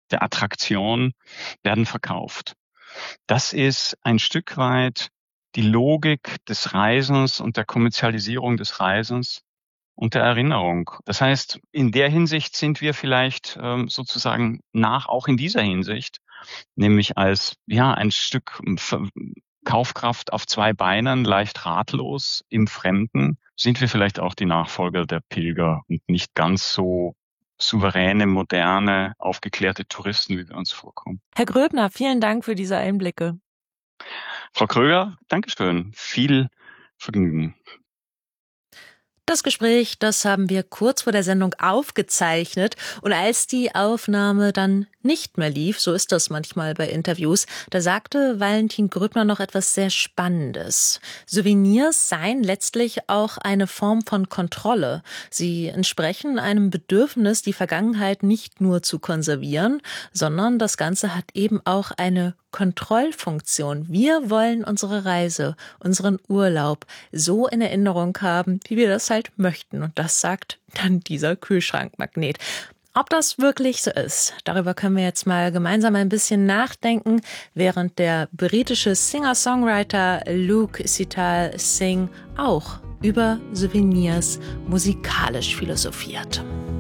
der Attraktion werden verkauft. Das ist ein Stück weit die Logik des Reisens und der Kommerzialisierung des Reisens und der Erinnerung. Das heißt, in der Hinsicht sind wir vielleicht sozusagen auch in dieser Hinsicht, nämlich als ein Stück Kaufkraft auf zwei Beinen, leicht ratlos im Fremden, sind wir vielleicht auch die Nachfolger der Pilger und nicht ganz so souveräne, moderne, aufgeklärte Touristen, wie wir uns vorkommen. Herr Gröbner, vielen Dank für diese Einblicke. Frau Kröger, Dankeschön. Viel Vergnügen. Das Gespräch, das haben wir kurz vor der Sendung aufgezeichnet und als die Aufnahme dann nicht mehr lief, so ist das manchmal bei Interviews, da sagte Valentin Gröbner noch etwas sehr Spannendes. Souvenirs seien letztlich auch eine Form von Kontrolle. Sie entsprechen einem Bedürfnis, die Vergangenheit nicht nur zu konservieren, sondern das Ganze hat eben auch eine Kontrollfunktion. Wir wollen unsere Reise, unseren Urlaub so in Erinnerung haben, wie wir das halt möchten. Und das sagt dann dieser Kühlschrankmagnet. Ob das wirklich so ist, darüber können wir jetzt mal gemeinsam ein bisschen nachdenken, während der britische Singer-Songwriter Luke Sital Singh auch über Souvenirs musikalisch philosophiert.